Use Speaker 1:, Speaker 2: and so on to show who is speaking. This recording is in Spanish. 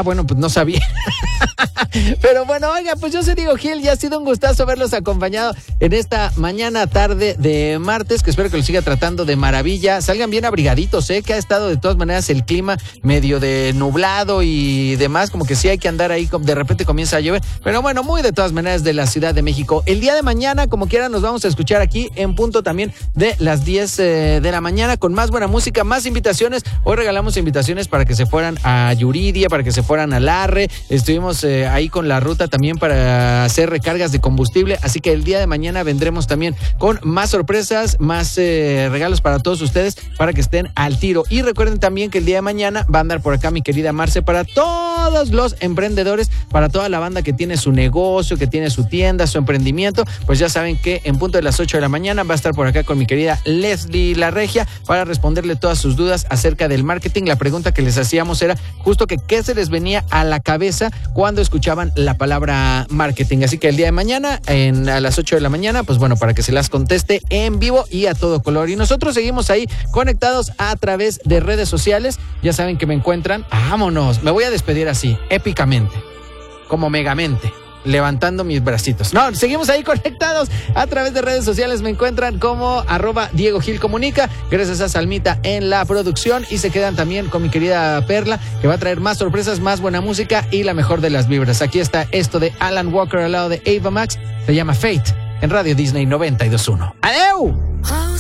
Speaker 1: Bueno, pues no sabía. Pero bueno, oiga, pues yo soy Diego Gil y ha sido un gustazo haberlos acompañado en esta mañana tarde de martes, que espero que lo siga tratando de maravilla. Salgan bien abrigaditos, que ha estado de todas maneras el clima medio de nublado y demás, como que sí hay que andar ahí, de repente comienza a llover, pero bueno, muy de todas maneras de la Ciudad de México. El día de mañana, como quiera, nos vamos a escuchar aquí en punto también de las 10 de la mañana con más buena música, más invitaciones. Hoy regalamos invitaciones para que se fueran a Yuridia, para que se fueran a Larre. Estuvimos ahí con la ruta también para hacer recargas de combustible, así que el día de mañana vendremos también con más sorpresas, más regalos para todos ustedes, para que estén al tiro. Y recuerden también que el día de mañana va a andar por acá mi querida Marce, para todos los emprendedores, para toda la banda que tiene su negocio, que tiene su tienda, su emprendimiento. Pues ya saben que en punto de las 8 de la mañana va a estar por acá con mi querida Leslie La Regia para responderle todas sus dudas acerca del marketing. La pregunta que les hacíamos era justo que qué se les venía a la cabeza cuando escuchaban la palabra marketing. Así que el día de mañana a las 8 de la mañana, pues bueno, para que se las conteste en vivo y a todo color. Y nosotros seguimos ahí conectados a través de redes sociales. Ya saben que me encuentran. ¡Vámonos! Me voy a despedir así, épicamente, como megamente, levantando mis bracitos. No, seguimos ahí conectados a través de redes sociales. Me encuentran como @DiegoGilComunica. Gracias a Salmita en la producción. Y se quedan también con mi querida Perla, que va a traer más sorpresas, más buena música y la mejor de las vibras. Aquí está esto de Alan Walker al lado de Ava Max. Se llama Fate en Radio Disney 92.1. ¡Adeu!